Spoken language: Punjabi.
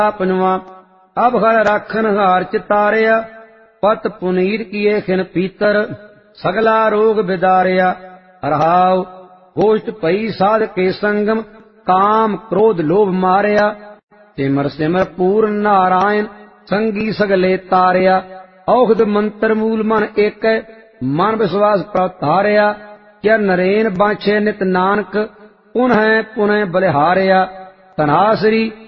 ਪੰਜਵਾਂ ਅਬ ਹਰ ਰਾਖਨ ਹਾਰ ਚਿਤਾਰਿਆ ਪਤ ਪੁਨੀਰ ਕੀਏ ਖਿਨ ਪੀਤਰ ਸਗਲਾ ਰੋਗ ਬਿਦਾਰਿਆ। ਰਹਾਉ ਗੋਸ਼ਟ ਪਈ ਸਾਧ ਕੇ ਸੰਗਮ ਕਾਮ ਕ੍ਰੋਧ ਲੋਭ ਮਾਰਿਆ। ਸਿਮਰ ਸਿਮਰ ਪੂਰਨ ਨਾਰਾਇਣ ਸੰਗੀ ਸਗਲੇ ਤਾਰਿਆ। ਔਖਦ ਮੰਤਰ ਮੂਲ ਮਨ ਏਕੈ ਮਨ ਵਿਸ਼ਵਾਸ ਪ੍ਰਤਾਰਿਆ। ਕਿਆ ਨਰੇਨ ਬਾਛੇ ਨਿਤ ਨਾਨਕ ਪੁਨਹ ਪੁਨਹ ਬਲਿਹਾਰਿਆ। ਧਨਾਸਰੀ